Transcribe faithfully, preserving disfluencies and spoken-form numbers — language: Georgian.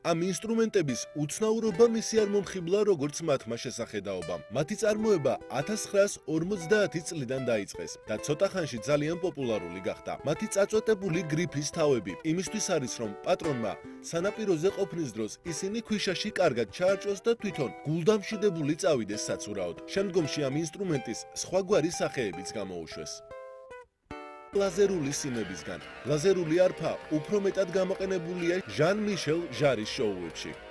ამ ინსტრუმენტების უცნაურობა მისი არ მომხიბლა როგორც მათმა შესახედაობამ. მათი წარმოება ათას ცხრაას ორმოცდაათი წლიდან დაიწყეს და ცოტა ხანში ძალიან პოპულარული გახდა. მათი წაწვეტებული გრიფის თავები იმისთვის არის, რომ პატრონმა სანაპიროზე ყოფნის დროს ისინი ქვიშაში კარგად ჩაარჭოს და თვითონ გულდამშვიდებული წავიდეს საცურაოდ. შემდგომში ამ ინსტრუმენტის სხვაგვარი სახეებიც გამოუშვეს. ლაზერული სიმებისგან. ლაზერული არფა უფრო მეტად გამოყენებულია ჟან-მიშელ ჟარის შოუებში.